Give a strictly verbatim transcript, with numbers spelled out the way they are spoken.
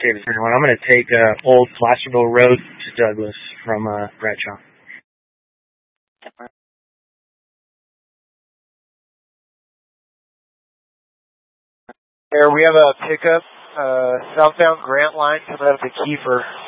Davis one. I'm going to take uh, Old Placerville Road to Douglas from uh, Bradshaw. There, we have a pickup, uh, southbound Grant Line coming out of the Kiefer.